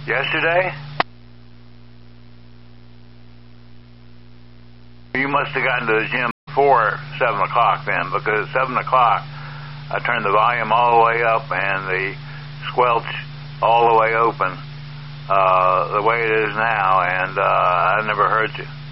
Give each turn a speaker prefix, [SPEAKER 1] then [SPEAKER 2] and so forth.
[SPEAKER 1] Yesterday? You must have gotten to the gym before 7 o'clock then, because at 7 o'clock I turned the volume all the way up and the squelch all the way open the way it is now, and I never heard you.